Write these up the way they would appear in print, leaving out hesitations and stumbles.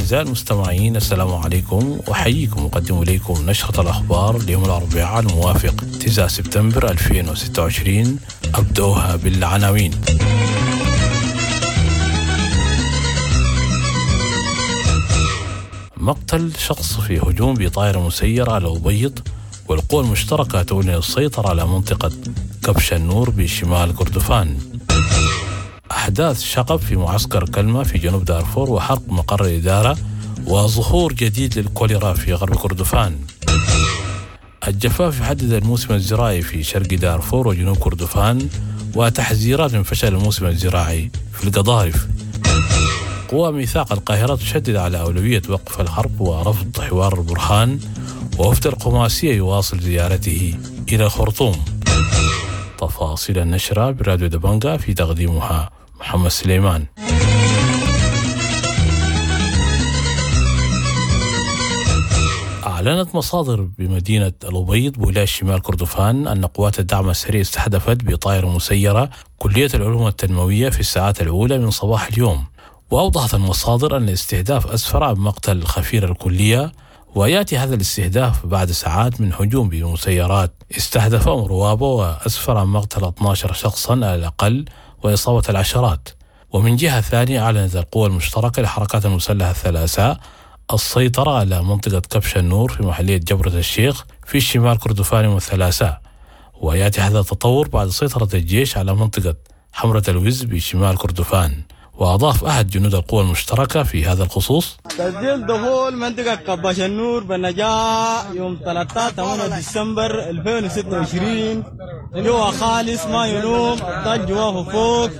أعزائي المستمعين، السلام عليكم، وحييكم مقدم إليكم نشرة الأخبار ليوم الأربعاء الموافق 9 سبتمبر 2026. أبدأها بالعناوين. مقتل شخص في هجوم بطائرة مسيرة على أبيض، والقوى المشتركة تعلن السيطرة على منطقة كبش النور بشمال كردفان. أحداث شغب في معسكر كلمة في جنوب دارفور وحرق مقر الإدارة، وظهور جديد للكوليرا في غرب كردفان. الجفاف يحدد الموسم الزراعي في شرق دارفور وجنوب كردفان، وتحذيرات من فشل الموسم الزراعي في القضارف. قوى ميثاق القاهرة تشدد على أولوية وقف الحرب ورفض حوار البرهان، ووفد القماسية يواصل زيارته إلى الخرطوم. تفاصيل النشرة براديو دبنجا، في تقديمها محمد سليمان. أعلنت مصادر بمدينة الأبيض بولاية شمال كردفان أن قوات الدعم السريع استهدفت بطائرة مسيرة كلية العلوم التنموية في الساعات الأولى من صباح اليوم. وأوضحت المصادر أن الاستهداف أسفر عن مقتل خفير الكلية، ويأتي هذا الاستهداف بعد ساعات من هجوم بمسيرات استهدف روابه، وأسفر عن مقتل 12 شخصا على الأقل وإصابة العشرات. ومن جهة ثانية، أعلنت القوى المشتركة للحركات المسلحة الثلاثاء السيطرة على منطقة كبش النور في محلية جبرة الشيخ في شمال كردفان والثلاثاء. ويأتي هذا التطور بعد سيطرة الجيش على منطقة حمرة الوز بشمال كردفان. وأضاف أحد جنود القوى المشتركة في هذا الخصوص: تسجيل دخول منطقة كبش النور بالنجاة يوم 13 ديسمبر 2026، جوا خالص ما ينوم، الضج جواه فوق.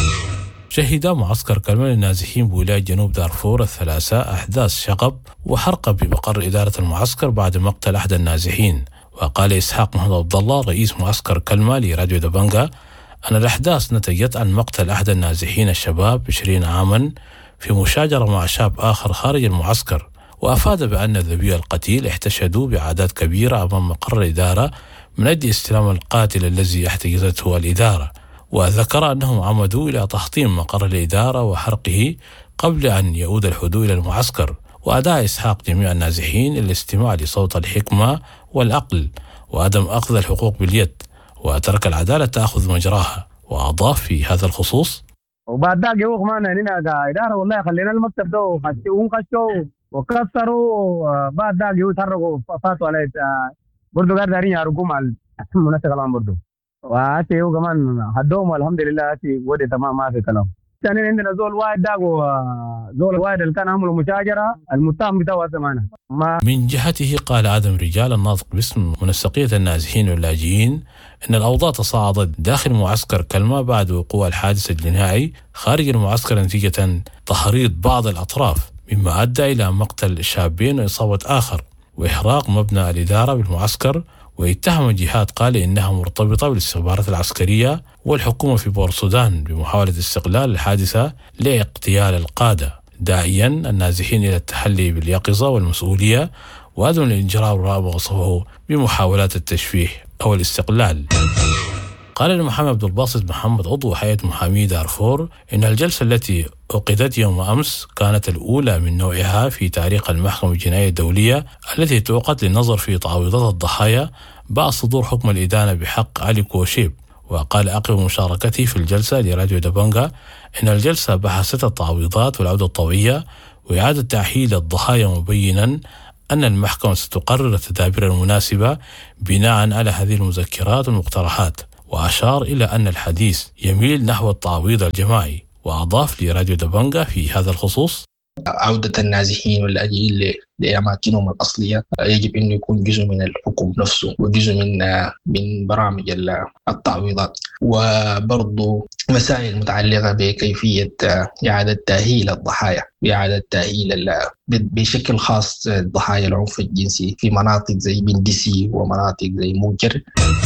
شهد معسكر كلمة للنازحين بولاية جنوب دارفور الثلاثاء أحداث شغب وحرق بمقر إدارة المعسكر بعد مقتل أحد النازحين. وقال إسحاق محمد عبد الله رئيس معسكر كلمة لراديو دبنجا أن الأحداث نتجت عن مقتل أحد النازحين الشباب 20 عاما في مشاجرة مع شاب آخر خارج المعسكر. وأفاد بأن ذوي القتيل احتشدوا بأعداد كبيرة أمام مقر الإدارة من أجل استلام القاتل الذي احتجزته الإدارة. وذكر أنهم عمدوا إلى تحطيم مقر الإدارة وحرقه قبل أن يعود الحدود إلى المعسكر. وأدعى إسحاق جميع النازحين الاستماع لصوت الحكمة والعقل وعدم أخذ الحقوق باليد، وترك العدالة تأخذ مجراها. وأضاف في هذا الخصوص: وبعد ذاك يوم ما هنا كإدارة والله خلينا المكتب ده وخشوا وكسروا. بعد ذاك يتحركوا فاتوا على برضو قاعد دارين يعرقوا مع المناسبة كلام برضو، وأتي يوم كمان هدوم والحمد لله أتي ودي تمام ما في كلام. ثاني عندنا زول واحد داق وزول واحد اللي كان عملوا مشاجرة المتهم بتاعه زمانه. من جهته قال آدم رجال الناطق باسم منسقية النازحين واللاجئين إن الأوضاع تصاعدت داخل معسكر كلمة بعد وقوع الحادث الجنائي خارج المعسكر نتيجة تحريض بعض الأطراف، مما أدى إلى مقتل شابين وإصابة آخر وإحراق مبنى الإدارة بالمعسكر. واتهم جهات قال إنها مرتبطة بالاستخبارات العسكرية والحكومة في بورسودان بمحاولة استغلال الحادثة لاغتيال القادة، داعيا النازحين إلى التحلي باليقظة والمسؤولية وعدم الإجراء ما وصفه بمحاولات التشويه أو الاستقلال. قال المحامي عبد الباسط محمد عضو هيئة محامي دارفور إن الجلسة التي عقدت يوم أمس كانت الأولى من نوعها في تاريخ المحكمة الجنائية الدولية التي تعقد للنظر في تعويضات الضحايا بعد صدور حكم الإدانة بحق علي كوشيب. وقال عقب مشاركته في الجلسة لراديو دبنجا إن الجلسة بحثت التعويضات والعودة الطوعية وإعادة تأهيل الضحايا، مبينا أن المحكمة ستقرر التدابير المناسبة بناء على هذه المذكرات والمقترحات. وأشار إلى أن الحديث يميل نحو التعويض الجماعي. وأضاف لراديو دبنجا في هذا الخصوص: عودة النازحين واللاجئين لأماكنهم الأصلية يجب أن يكون جزء من الحكم نفسه وجزء من برامج التعويضات، وبرضو مسائل متعلقة بكيفية إعادة تأهيل الضحايا، بإعادة تأهيل بشكل خاص ضحايا العنف الجنسي في مناطق زي بندسي ومناطق زي منكر.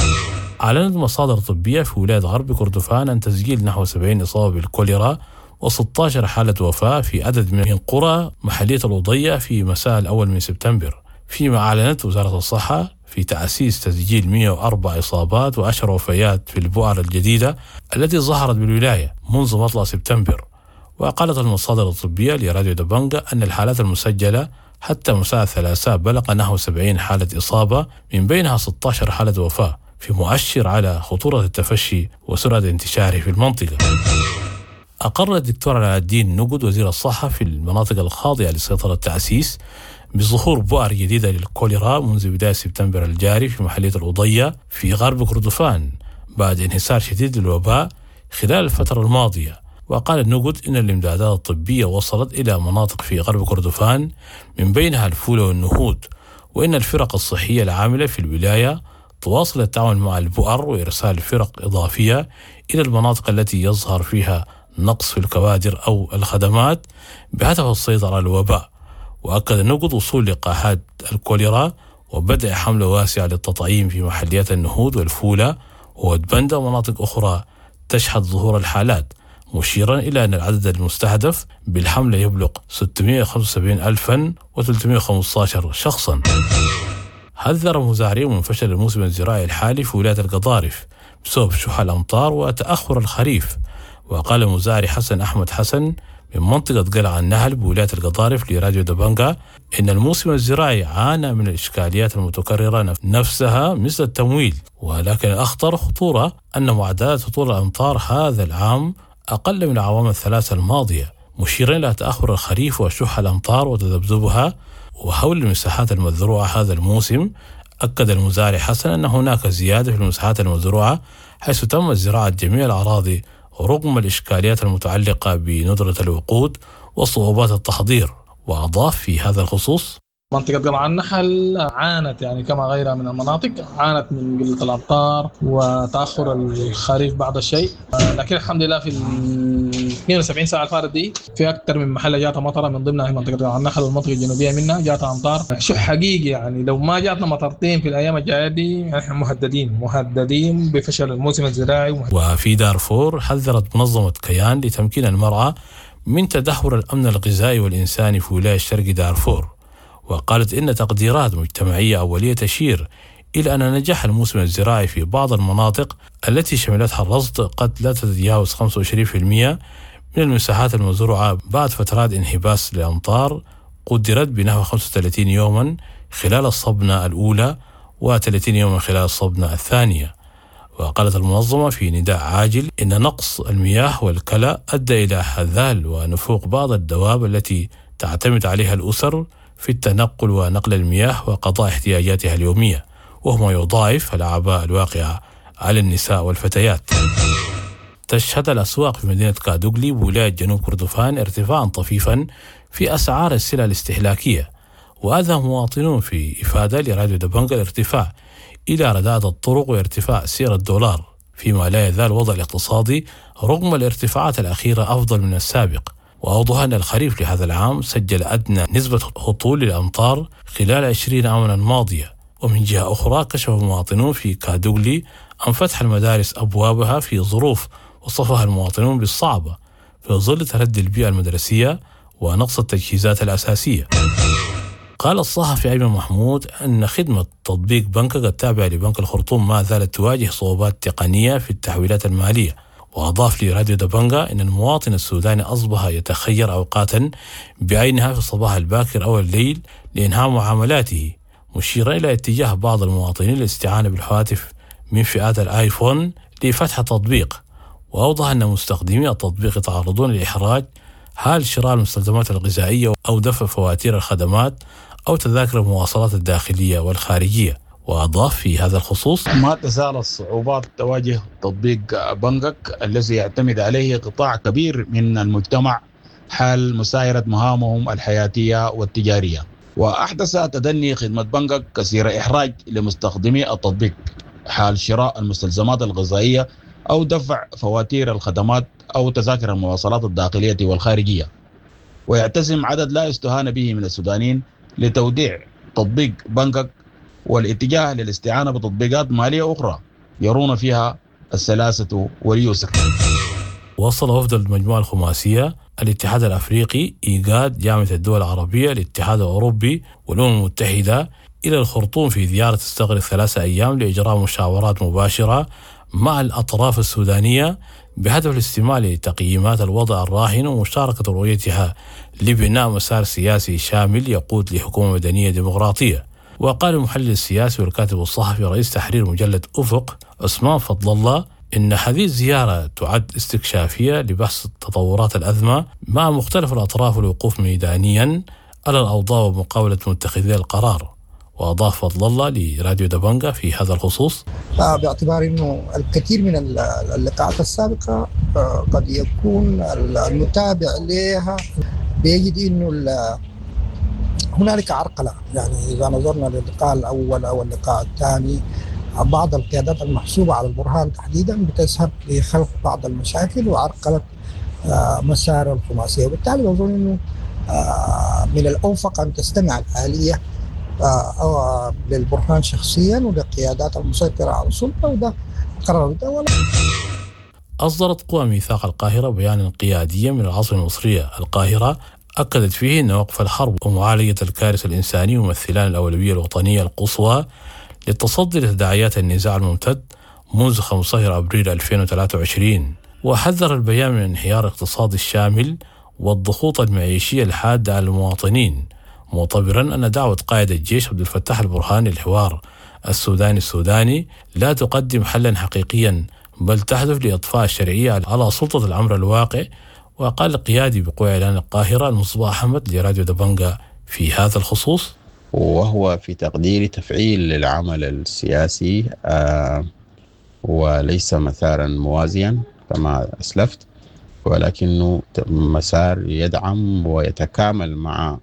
أعلنت مصادر طبية في ولاية غرب كردفان أن تسجيل نحو 70 إصابة بالكوليرا و16 حالة وفاة في عدد من قرى محلية الوضية في مساء الأول من سبتمبر، فيما أعلنت وزارة الصحة في تأسيس تسجيل 104 إصابات و10 وفيات في البؤر الجديدة التي ظهرت بالولاية منذ مطلع سبتمبر. وقالت المصادر الطبية لراديو دبنجا أن الحالات المسجلة حتى مساء الثلاثاء بلغ نحو 70 حالة إصابة، من بينها 16 حالة وفاة، في مؤشر على خطورة التفشي وسرعة انتشاره في المنطقة. أقر الدكتور علاء الدين نقد وزير الصحة في المناطق الخاضعة لسيطرة التأسيس بظهور بؤر جديدة للكوليرا منذ بداية سبتمبر الجاري في محلية الأضية في غرب كردفان بعد انحسار شديد للوباء خلال الفترة الماضية. وقال النقد إن الإمدادات الطبية وصلت إلى مناطق في غرب كردفان من بينها الفولة والنهود، وإن الفرق الصحية العاملة في الولاية تواصل التعاون مع البؤر وإرسال فرق إضافية إلى المناطق التي يظهر فيها نقص في الكوادر أو الخدمات بهدف السيطرة على الوباء. وأكد النقد وصول لقاحات الكوليرا وبدء حملة واسعة للتطعيم في محليات النهود والفولة وودبندة ومناطق أخرى تشهد ظهور الحالات، مشيرا إلى أن العدد المستهدف بالحملة يبلغ 675,315 شخصا. حذر مزارعين من فشل الموسم الزراعي الحالي في ولاية القضارف بسبب شح الأمطار وتأخر الخريف. وقال مزارع حسن أحمد حسن من منطقة قلعة النهل بولاية القضارف لراديو دبنجا إن الموسم الزراعي عانى من الإشكاليات المتكررة نفسها مثل التمويل، ولكن الأخطر خطورة أن معدلات هطول الأمطار هذا العام أقل من العوام الثلاثة الماضية، مشيرا إلى تأخر الخريف وشح الأمطار وتذبذبها وحول المساحات المزروعة هذا الموسم. أكد المزارع حسن أن هناك زيادة في المساحات المزروعة حيث تم زراعة جميع الأراضي رغم الإشكاليات المتعلقة بندرة الوقود وصعوبات التحضير. وأضاف في هذا الخصوص: منطقة قلعة النحل عانت كما غيرها من المناطق عانت من قلة الأمطار وتأخر الخريف بعض الشيء، لكن الحمد لله في 72 ساعة الفارط دي في أكثر من محل جاتها مطرة، من ضمنها منطقة قلعة النحل والمنطقة الجنوبية منها جاتها أمطار. شح حقيقي لو ما جاتنا مطرتين في الأيام الجاية دي نحن مهددين بفشل الموسم الزراعي. وفي دارفور حذرت منظمة كيان لتمكين المرأة من تدهور الأمن الغذائي والإنساني في ولاية شرق دارفور، وقالت إن تقديرات مجتمعية أولية تشير إلى أن نجاح الموسم الزراعي في بعض المناطق التي شملتها الرصد قد لا تتجاوز 25% من المساحات المزروعة بعد فترات انحباس للأمطار قدرت بنحو 35 يوما خلال الصبنة الأولى و30 يوما خلال الصبنة الثانية. وقالت المنظمة في نداء عاجل إن نقص المياه والكلى أدى إلى حذال ونفوق بعض الدواب التي تعتمد عليها الأسر في التنقل ونقل المياه وقضاء احتياجاتها اليومية، وهو يضاعف الأعباء الواقعة على النساء والفتيات. تشهد الأسواق في مدينة كادوغلي بولاية جنوب كردفان ارتفاعا طفيفا في أسعار السلع الاستهلاكية، وأذى مواطنون في إفادة لراديو دبنجا الارتفاع إلى رداءة الطرق وارتفاع سعر الدولار، فيما لا يزال الوضع الاقتصادي رغم الارتفاعات الأخيرة أفضل من السابق. وأوضح أن الخريف لهذا العام سجل أدنى نسبة هطول للأمطار خلال 20 عاما الماضية. ومن جهة أخرى كشف مواطنون في كادوغلي عن فتح المدارس أبوابها في ظروف وصفها المواطنون بالصعبة في ظل تردي البيئة المدرسية ونقص التجهيزات الأساسية. قال الصحفي أيمن محمود أن خدمة تطبيق بنكة التابعة لبنك الخرطوم ما زالت تواجه صعوبات تقنية في التحويلات المالية. وأضاف لراديو دبنجا أن المواطن السوداني أصبح يتخير أوقاتا بعينها في الصباح الباكر أو الليل لإنهاء معاملاته، مشيرا إلى اتجاه بعض المواطنين للاستعانة بالهواتف من فئات الآيفون لفتح التطبيق. وأوضح أن مستخدمي التطبيق يتعرضون لإحراج حال شراء المستلزمات الغذائية أو دفع فواتير الخدمات أو تذاكر المواصلات الداخلية والخارجية. وأضاف في هذا الخصوص: ما تزال الصعوبات تواجه تطبيق بنكك الذي يعتمد عليه قطاع كبير من المجتمع حال مسايرة مهامهم الحياتية والتجارية، وأحدث تدني خدمة بنكك كثير إحراج لمستخدمي التطبيق حال شراء المستلزمات الغذائية أو دفع فواتير الخدمات أو تذاكر المواصلات الداخلية والخارجية. ويعتزم عدد لا يستهان به من السودانيين لتوديع تطبيق بنكك والاتجاه للاستعانة بتطبيقات مالية أخرى يرون فيها السلاسة واليسر. وصل وفد المجموعة الخماسية الاتحاد الأفريقي، إيجاد، جامعة الدول العربية، الاتحاد الأوروبي والأمم المتحدة إلى الخرطوم في زيارة تستغرق 3 أيام لإجراء مشاورات مباشرة مع الأطراف السودانية بهدف الاستماع لتقييمات الوضع الراهن ومشاركة رؤيتها لبناء مسار سياسي شامل يقود لحكومة مدنية ديمقراطية. وقال المحلل السياسي والكاتب الصحفي رئيس تحرير مجلة أفق عثمان فضل الله إن هذه الزيارة تعد استكشافية لبحث تطورات الأزمة مع مختلف الأطراف والوقوف ميدانيا على الأوضاع ومقاولة متخذي القرار. وأضاف فضل الله لراديو دبنجا في هذا الخصوص: باعتبار أنه الكثير من اللقاءات السابقة قد يكون المتابع لها بيجد أنه هنالك عرقلة، يعني إذا نظرنا للقاء الأول أو اللقاء الثاني بعض القيادات المحسوبة على البرهان تحديدا بتذهب لخلق بعض المشاكل وعرقلة مسار الخماسية، وبالتالي أظن أنه من الأوفق أن تستمع الآلية للبرهان شخصيا وللقيادات المسيطرة على السلطة، وده قرار الدولة. أصدرت قوى ميثاق القاهرة بيانا قياديا من العاصمة المصرية القاهرة أكدت فيه أن وقف الحرب ومعالجة الكارثة الإنسانية يمثلان الأولوية الوطنية القصوى للتصدي لتداعيات النزاع الممتد منذ 15 أبريل 2023. وحذر البيان من انهيار الاقتصاد الشامل والضغوط المعيشية الحادة على المواطنين، معتبرا أن دعوة قائد الجيش عبد الفتاح البرهان للحوار السوداني لا تقدم حلا حقيقيا بل تهدف لإطفاء الشرعية على سلطة الأمر الواقع. وقال القيادي بقوى إعلان القاهرة المصباح أحمد لراديو دبنجا في هذا الخصوص: وهو في تقديري تفعيل للعمل السياسي وليس مسارا موازيا كما أسلفت، ولكنه مسار يدعم ويتكامل مع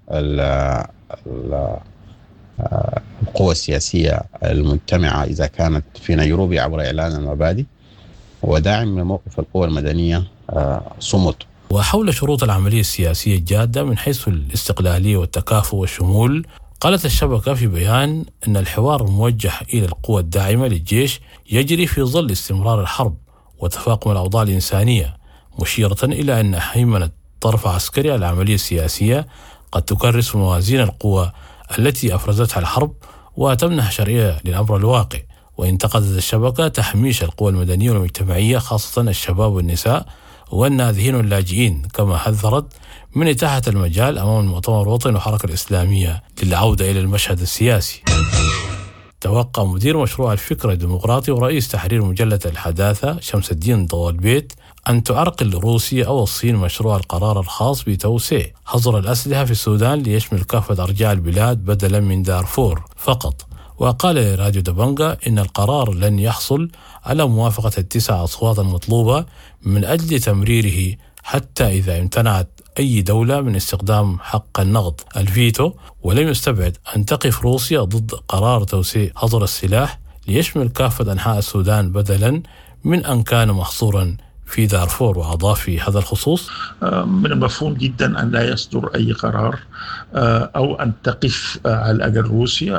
القوى السياسية المجتمعة إذا كانت في نيروبي عبر إعلان المبادئ، وداعم لموقف القوى المدنية صمت. وحول شروط العملية السياسية الجادة من حيث الاستقلالية والتكافؤ والشمول، قالت الشبكة في بيان أن الحوار الموجه إلى القوى الداعمة للجيش يجري في ظل استمرار الحرب وتفاقم الأوضاع الإنسانية، مشيرة إلى أن هيمنة طرف عسكري على العملية السياسية قد تكرس موازين القوى التي أفرزتها الحرب وتمنح شرعية للأمر الواقع. وانتقدت الشبكة تحميش القوى المدنية والمجتمعية خاصة الشباب والنساء والنازحين واللاجئين، كما حذرت من إتاحة المجال أمام المؤتمر الوطني والحركة الإسلامية للعودة إلى المشهد السياسي. توقع مدير مشروع الفكر الديمقراطي ورئيس تحرير مجلة الحداثة شمس الدين ضوى البيت أن تعرقل روسيا أو الصين مشروع القرار الخاص بتوسيع حظر الأسلحة في السودان ليشمل كافة أرجاء البلاد بدلا من دارفور فقط. وقال لراديو دبنجا إن القرار لن يحصل على موافقة ال9 أصوات المطلوبة من أجل تمريره حتى إذا امتنعت أي دولة من استخدام حق النقد الفيتو، ولم يستبعد أن تقف روسيا ضد قرار توسيع حظر السلاح ليشمل كافة أنحاء السودان بدلا من أن كان محصورا في دارفور. وأضاف في هذا الخصوص: من المفهوم جدا أن لا يصدر أي قرار أو أن تقف على الأقل روسيا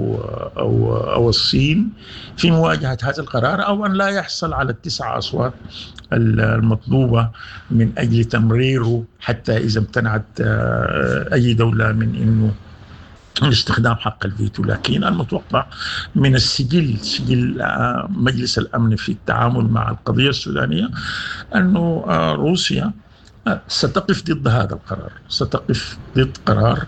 أو الصين في مواجهة هذا القرار، أو أن لا يحصل على ال9 أصوات المطلوبة من أجل تمريره حتى إذا امتنعت أي دولة من أنه استخدام حق الفيتو. لكن المتوقع من سجل مجلس الأمن في التعامل مع القضية السودانية أنه روسيا ستقف ضد هذا القرار، ستقف ضد قرار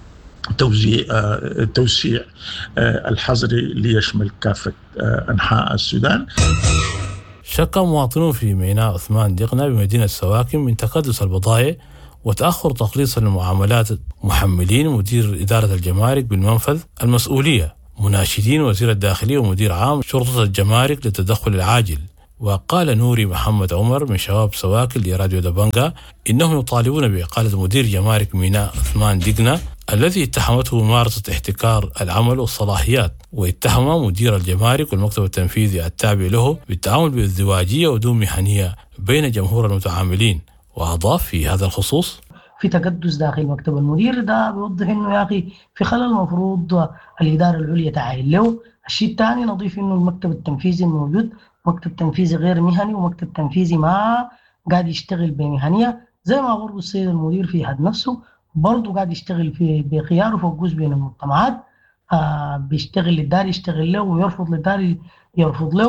توسيع الحظر ليشمل كافة أنحاء السودان. شك مواطنون في ميناء عثمان دقنة بمدينة سواكن من تكدس البضائع وتأخر تخليص المعاملات محملين مدير إدارة الجمارك بالمنفذ المسؤولية، مناشدين وزير الداخلية ومدير عام شرطة الجمارك للتدخل العاجل. وقال نوري محمد عمر من شباب سواكن لراديو دبنجا إنهم يطالبون بإقالة مدير جمارك ميناء عثمان دقنة الذي اتهمته ممارسة احتكار العمل والصلاحيات، واتهم مدير الجمارك والمكتب التنفيذي التابع له بالتعامل بازدواجية ودون مهنية بين جمهور المتعاملين. وأضاف في هذا الخصوص: في تكدس داخل مكتب المدير، ده بيوضح إنه يا أخي في خلل المفروض الإدارة العليا تعاين له. الشيء الثاني نضيف إنه المكتب التنفيذي الموجود مكتب تنفيذي غير مهني ومكتب تنفيذي ما قاعد يشتغل بمهنية، زي ما برضو السيد المدير في حد نفسه برضو قاعد يشتغل بخيار وفوق جزء بين المجتمعات. بيشتغل للدار يشتغل له ويرفض للدار يرفض له،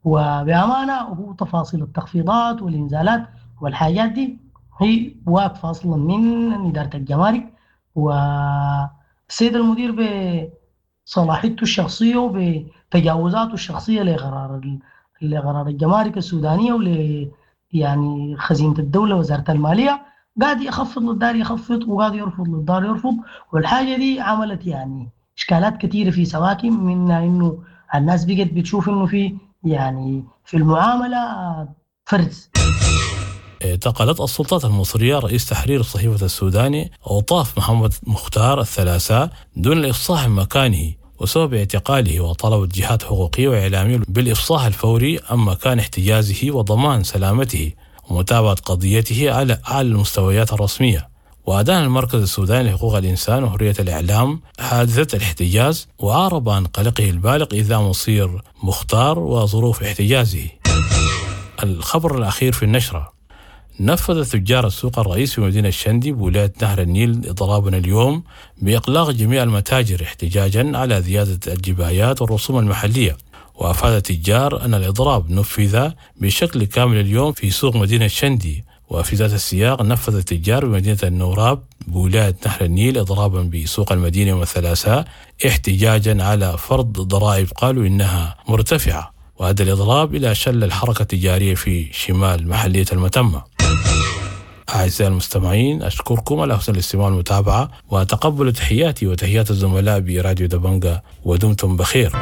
وبأمانة هو تفاصيل التخفيضات والإنزالات والحاجات دي هي واقفة أصلا من إدارة الجمارك والسيد المدير بصلاحيته الشخصية وبتجاوزاته الشخصية لقرار الجمارك السودانية يعني خزينة الدولة وزارة المالية، قاعد يخفض للدار يخفض وقاعد يرفض للدار يرفض. والحاجة دي عملت يعني إشكالات كثيرة في سواكن، منها إنه الناس بقت بتشوف إنه في يعني في المعاملة فرز. اعتقلت السلطات المصرية رئيس تحرير صحيفة السوداني أوطاف محمد مختار الثلاثاء دون الإفصاح عن مكانه، وسبب اعتقاله وطلب جهات حقوقية وإعلامية بالإفصاح الفوري عن مكان احتجازه وضمان سلامته ومتابعة قضيته على أعلى المستويات الرسمية. وأدان المركز السوداني لحقوق الإنسان وحرية الإعلام حادثة الاحتجاز، وعارب عن قلقه البالغ إذا مصير مختار وظروف احتجازه. الخبر الأخير في النشرة: نفذ تجار السوق الرئيسي في مدينة الشندي بولاية نهر النيل إضرابا اليوم بإغلاق جميع المتاجر احتجاجا على زيادة الجبايات والرسوم المحلية. وأفاد التجار أن الإضراب نفذ بشكل كامل اليوم في سوق مدينة الشندي. وفي ذات السياق نفذ التجار بمدينة النوراب بولاية نهر النيل إضرابا بسوق المدينة يوم الثلاثاء احتجاجا على فرض ضرائب قالوا إنها مرتفعة، وهذا الإضراب إلى شل الحركة التجارية في شمال محلية المتمة. أعزائي المستمعين، أشكركم على حسن الاستماع والمتابعة، وأتقبل تحياتي وتحيات الزملاء براديو دبنجة، ودمتم بخير.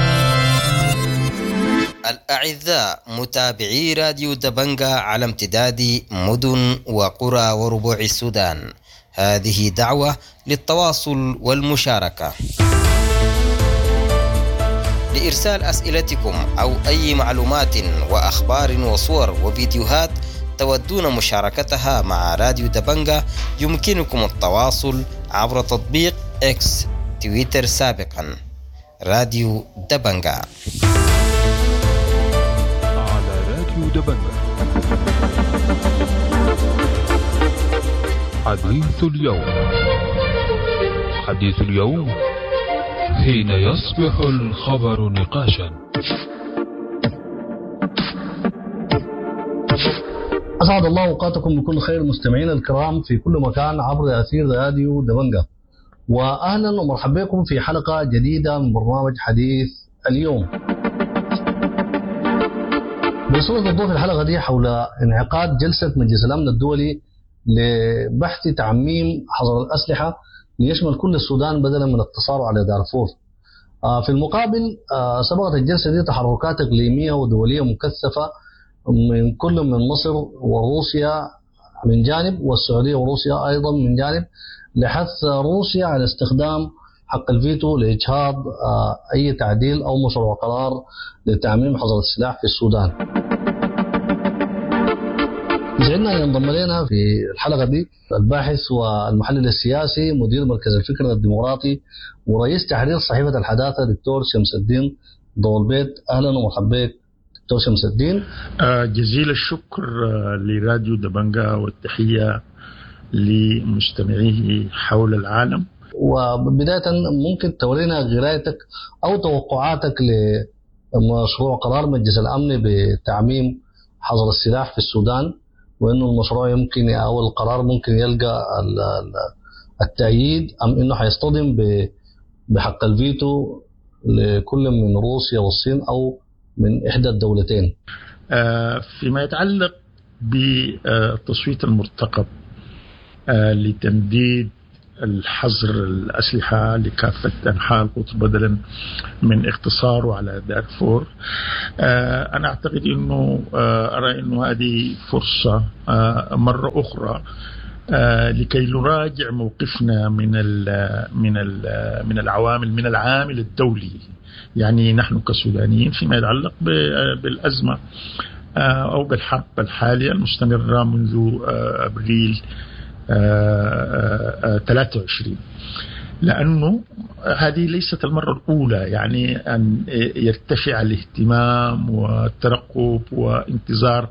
الأعزاء متابعي راديو دبنجة على امتداد مدن وقرى وربوع السودان، هذه دعوة للتواصل والمشاركة. لإرسال أسئلتكم أو أي معلومات وأخبار وصور وفيديوهات تودون مشاركتها مع راديو دبنجة، يمكنكم التواصل عبر تطبيق إكس تويتر سابقا راديو دبنجة. على راديو دبنجة حديث اليوم. حديث اليوم حين يصبح الخبر نقاشا. أسعد الله أوقاتكم بكل خير مستمعين الكرام في كل مكان عبر أثير راديو دبنجة، وأهلا ومرحبا بكم في حلقة جديدة من برنامج حديث اليوم. بصورة الضوء في الحلقة دي حول انعقاد جلسة مجلس الأمن الدولي لبحث تعميم حظر الأسلحة ليشمل كل السودان بدلا من التصارع على دارفور. في المقابل سبقت الجلسة دي تحركات إقليمية ودولية مكثفة من كل من مصر وروسيا من جانب، والسعودية وروسيا أيضا من جانب، لحث روسيا على استخدام حق الفيتو لإجهاض أي تعديل أو مشروع قرار لتعميم حظر السلاح في السودان. يسعدنا أن ينضم لنا في الحلقة دي الباحث والمحلل السياسي مدير مركز الفكر الديمقراطي ورئيس تحرير صحيفة الحداثة دكتور شمس الدين ضو البيت. أهلا ومرحبا بك دكتور شمس الدين. جزيل الشكر لراديو دبنجة والتحية لمستمعيه حول العالم. وبداية ممكن تورينا قراءتك أو توقعاتك لمشروع قرار مجلس الأمن بتعميم حظر السلاح في السودان، وإنه المشروع يمكن أو القرار ممكن يلقى التأييد أم إنه حيصطدم بحق الفيتو لكل من روسيا والصين أو من إحدى الدولتين. فيما يتعلق بالتصويت المرتقب لتمديد الحظر الأسلحة لكافة أنحاء القطر بدلا من اقتصاره على دارفور، أنا أعتقد أنه أرى أنه هذه فرصة مرة أخرى لكي نراجع موقفنا من العوامل من العامل الدولي، يعني نحن كسودانيين فيما يتعلق بالأزمة أو بالحرب الحالية المستمرة منذ أبريل 23، لأنه هذه ليست المرة الأولى يعني أن يرتفع الاهتمام والترقب وانتظار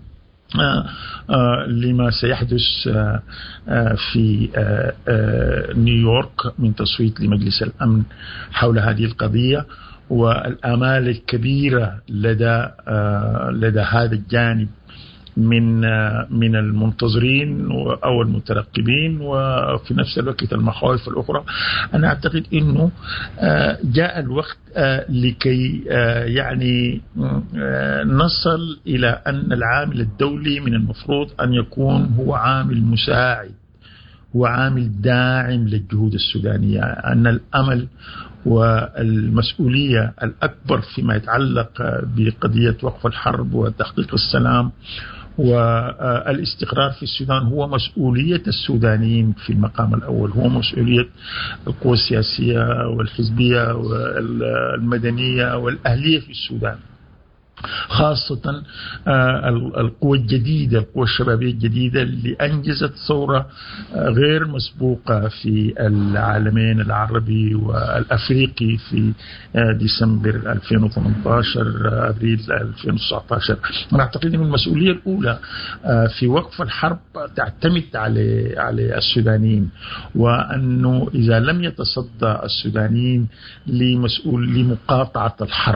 لما سيحدث في نيويورك من تصويت لمجلس الأمن حول هذه القضية. والآمال الكبيرة لدى هذا الجانب من المنتظرين أو المترقبين، وفي نفس الوقت المخاوف الأخرى. أنا أعتقد أنه جاء الوقت لكي يعني نصل إلى أن العامل الدولي من المفروض أن يكون هو عامل مساعد وعامل داعم للجهود السودانية، أن الأمل والمسؤولية الأكبر فيما يتعلق بقضية وقف الحرب وتحقيق السلام والاستقرار في السودان هو مسؤولية السودانيين في المقام الأول، هو مسؤولية القوى السياسية والحزبية والمدنية والأهلية في السودان، خاصة القوى الجديدة، القوى الشبابية الجديدة اللي أنجزت ثورة غير مسبوقة في العالمين العربي والأفريقي في ديسمبر 2018 أبريل 2019. أنا أعتقد أن المسؤولية الأولى في وقف الحرب تعتمد على السودانيين، وأنه إذا لم يتصدى السودانيين لمقاطعة الحرب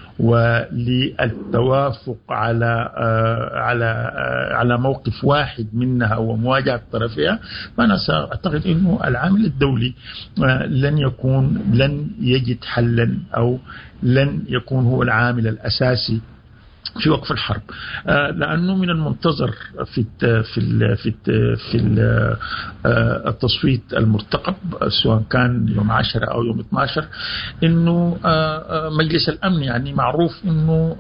وللتوافق على موقف واحد منها ومواجهة طرفها، فأنا سأعتقد أنه العامل الدولي لن يجد حلا أو لن يكون هو العامل الأساسي في وقف الحرب، لأنه من المنتظر في التصويت المرتقب سواء كان يوم 10 أو يوم 12 إنه مجلس الأمن يعني معروف إنه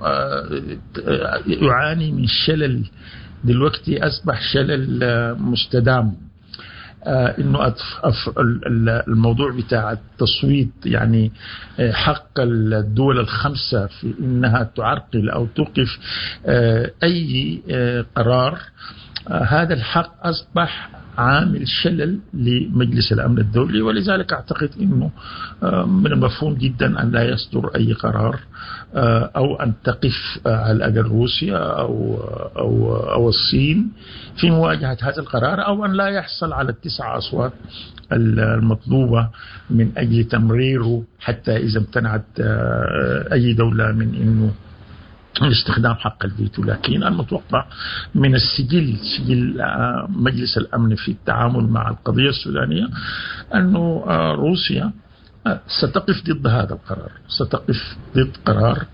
يعاني من شلل، دلوقتي أصبح شلل مستدام، إنه الموضوع بتاع التصويت يعني حق الدول الخمسة في إنها تعرقل أو توقف أي قرار، هذا الحق أصبح عامل شلل لمجلس الأمن الدولي، ولذلك أعتقد أنه من المفهوم جدا أن لا يصدر أي قرار أو أن تقف على الأقل روسيا أو الصين في مواجهة هذا القرار، أو أن لا يحصل على ال9 أصوات المطلوبة من أجل تمريره، حتى إذا امتنعت أي دولة من أنه استخدام حق الفيتو. لكن المتوقع من سجل مجلس الأمن في التعامل مع القضية السودانية أنه روسيا ستقف ضد هذا القرار، ستقف ضد قرار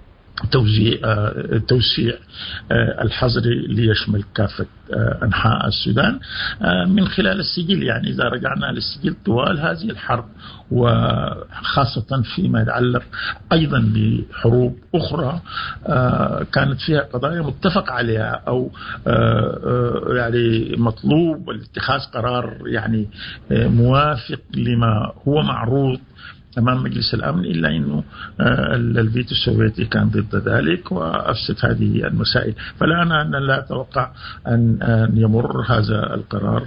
توسيع الحظر ليشمل كافة أنحاء السودان من خلال السجل. يعني إذا رجعنا للسجل طوال هذه الحرب، وخاصة فيما يتعلق أيضا بحروب أخرى كانت فيها قضايا متفق عليها أو يعني مطلوب اتخاذ قرار يعني موافق لما هو معروض أمام مجلس الأمن، إلا أنه الفيتو السوفيتي كان ضد ذلك وأفسد هذه المسائل. فلا أنا لا أتوقع أن يمر هذا القرار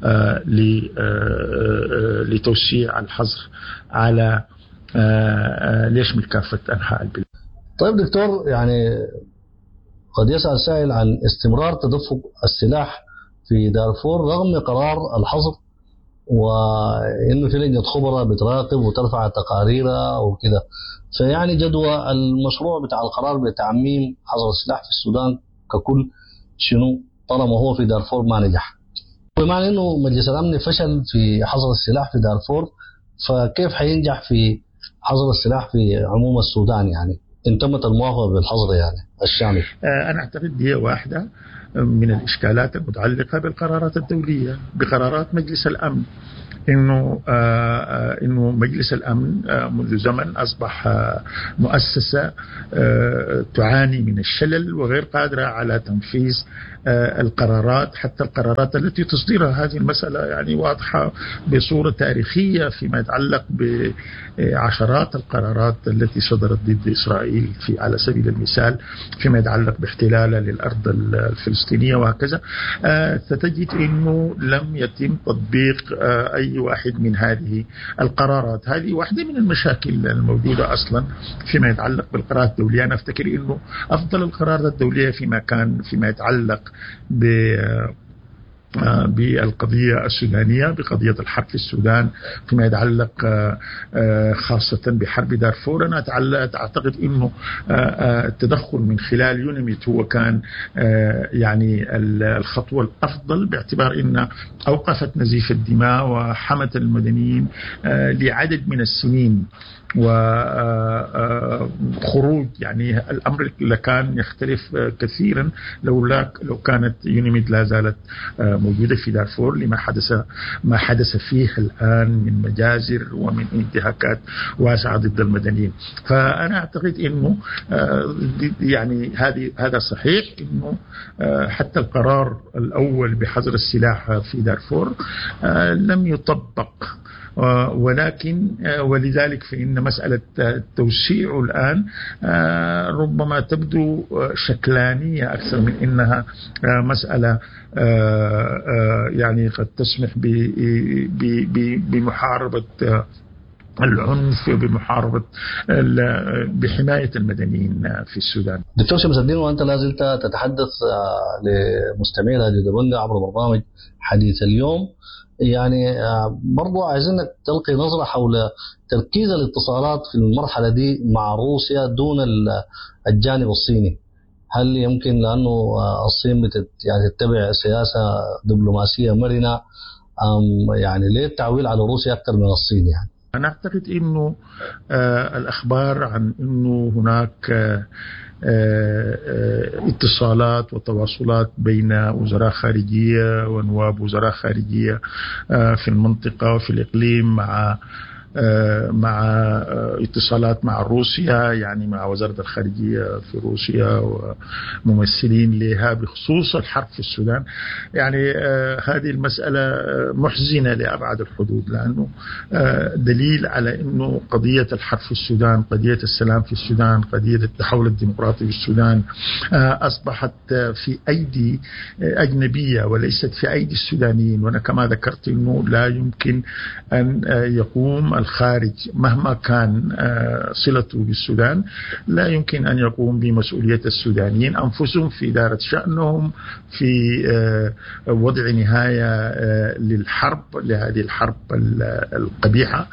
لتوسيع الحظر على ليشمل كافة أنحاء البلاد. طيب دكتور، يعني قد يسأل سائل عن استمرار تدفق السلاح في دارفور رغم قرار الحظر، وإنه في لجنة خبراء بتراقب وترفع تقاريرها وكده، فيعني جدوى المشروع بتاع القرار بتعميم حظر السلاح في السودان ككل شنو طالما هو في دارفور ما نجح؟ بمعنى إنه مجلس الأمن فشل في حظر السلاح في دارفور، فكيف حينجح في حظر السلاح في عموم السودان يعني إن تمت الموافقة بالحظر يعني الشامل؟ أنا أعتقد دي واحدة من الإشكالات المتعلقة بالقرارات الدولية، بقرارات مجلس الأمن، إنه مجلس الأمن منذ زمن أصبح مؤسسة تعاني من الشلل وغير قادرة على تنفيذ القرارات، حتى القرارات التي تصدرها. هذه المسألة يعني واضحة بصورة تاريخية فيما يتعلق بعشرات القرارات التي صدرت ضد إسرائيل على سبيل المثال فيما يتعلق باحتلالها للأرض الفلسطينية وهكذا. ستجد أنه لم يتم تطبيق أي واحد من هذه القرارات. هذه واحدة من المشاكل الموجودة أصلا فيما يتعلق بالقرارات الدولية. أنا أفتكر أنه أفضل القرارات الدولية فيما يتعلق بالقضية السودانية، بقضية الحرب في السودان فيما يتعلق خاصة بحرب دارفور. أنا أعتقد أنه التدخل من خلال يونيميت هو كان يعني الخطوة الأفضل، باعتبار أنها أوقفت نزيف الدماء وحمت المدنيين لعدد من السنين، وخروج يعني الأمر لكان يختلف كثيرا لو كانت يونيميد لا زالت موجودة في دارفور، لما حدث فيه الآن من مجازر ومن انتهاكات واسعة ضد المدنيين. فأنا أعتقد أنه يعني هذا صحيح، أنه حتى القرار الأول بحظر السلاح في دارفور لم يطبق، ولكن ولذلك فإن مسألة التوسيع الآن ربما تبدو شكلانية أكثر من إنها مسألة يعني قد تسمح بمحاربة العنف، بحماية المدنيين في السودان. دكتور شمس الدين، وأنت لا زلت تتحدث لمستمعي راديو دبنجة عبر برنامج حديث اليوم، يعني برضو عايزينك تلقي نظرة حول تركيز الاتصالات في المرحلة دي مع روسيا دون الجانب الصيني. هل يمكن لأنه الصين يعني تتبع سياسة دبلوماسية مرنة، يعني ليه التعويل على روسيا أكثر من الصين؟ يعني أنا أعتقد أنه الأخبار عن أنه هناك اتصالات وتواصلات بين وزراء خارجية ونواب وزراء خارجية في المنطقة وفي الإقليم مع اتصالات مع روسيا، يعني مع وزارة الخارجية في روسيا وممثلين لها بخصوص الحرب في السودان. يعني هذه المسألة محزنة لأبعد الحدود، لأنه دليل على أنه قضية الحرب في السودان، قضية السلام في السودان، قضية التحول الديمقراطي في السودان أصبحت في أيدي أجنبية وليست في أيدي السودانيين. وأنا كما ذكرت أنه لا يمكن أن يقوم الخارج مهما كان صلته بالسودان، لا يمكن أن يقوم بمسؤولية السودانيين أنفسهم في إدارة شأنهم، في وضع نهاية للحرب، لهذه الحرب القبيحة،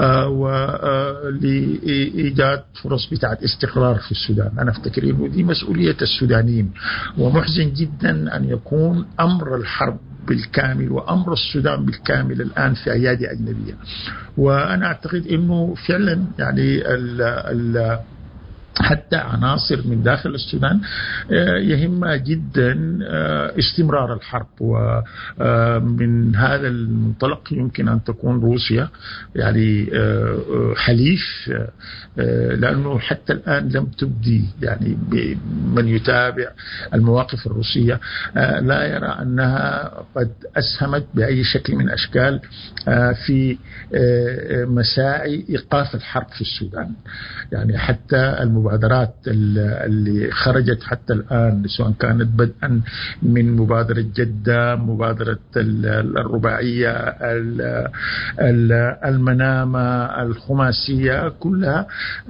ولإيجاد فرص بتاعت استقرار في السودان. أنا أفتكر أنه دي مسؤولية السودانيين، ومحزن جدا أن يكون أمر الحرب بالكامل وأمر السودان بالكامل الآن في أيادي أجنبية. وأنا أعتقد أنه فعلا يعني حتى عناصر من داخل السودان يهمها جدا استمرار الحرب، ومن هذا المنطلق يمكن أن تكون روسيا يعني حليف، لأنه حتى الآن لم تبدي، يعني من يتابع المواقف الروسية لا يرى أنها قد أسهمت بأي شكل من أشكال في مساعي إيقاف الحرب في السودان. يعني حتى المبادرات اللي خرجت حتى الآن، سواء كانت بدءا من مبادرة جدة، مبادرة الرباعية، المنامة، الخماسية، كلها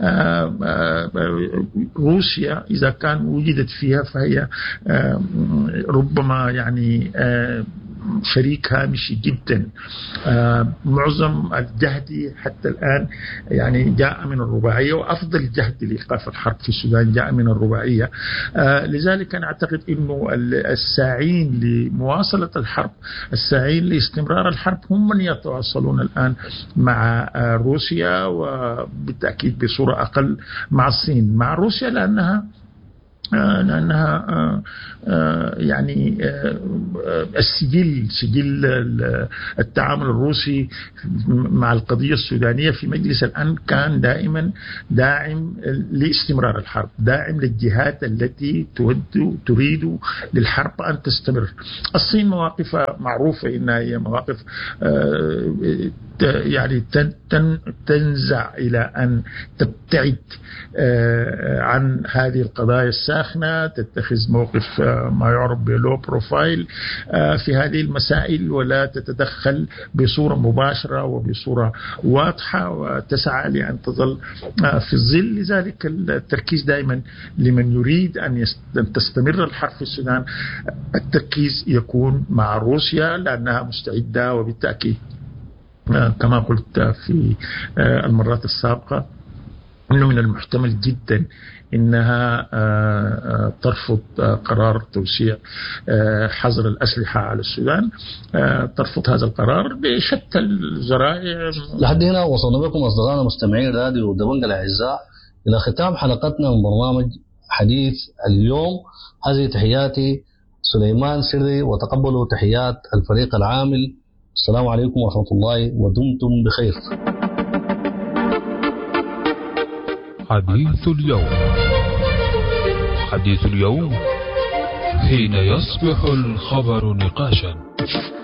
روسيا إذا كان وجدت فيها فهي ربما يعني شريك هامشي جدا. معظم الجهد حتى الآن يعني جاء من الرباعية، وأفضل جهد لإيقاف الحرب في السودان جاء من الرباعية. لذلك أنا أعتقد أنه الساعين لمواصلة الحرب، الساعين لاستمرار الحرب، هم من يتواصلون الآن مع روسيا، وبالتأكيد بصورة أقل مع الصين. مع روسيا لأنها يعني سجل التعامل الروسي مع القضية السودانية في مجلس الأمن كان دائما داعم لاستمرار الحرب، داعم للجهات التي تريد للحرب أن تستمر. الصين مواقفها معروفة إنها هي مواقف يعني تنزع إلى أن تبتعد عن هذه القضايا السابقة ساخنة، تتخذ موقف ما يعرف بلو بروفايل في هذه المسائل، ولا تتدخل بصورة مباشرة وبصورة واضحة، وتسعى لأن تظل في الظل. لذلك التركيز دائما لمن يريد أن تستمر الحرب في السودان، التركيز يكون مع روسيا لأنها مستعدة، وبالتأكيد كما قلت في المرات السابقة أنه من المحتمل جدا إنها ترفض قرار توسيع حظر الأسلحة على السودان، ترفض هذا القرار بشتى الذرائع. لحد هنا وصلنا بكم أصدقائنا مستمعين راديو دبنجة الأعزاء إلى ختام حلقتنا من برنامج حديث اليوم. هذه تحياتي سليمان سري، وتقبلوا تحيات الفريق العامل. السلام عليكم ورحمة الله ودمتم بخير. حديث اليوم. حديث اليوم حين يصبح الخبر نقاشا.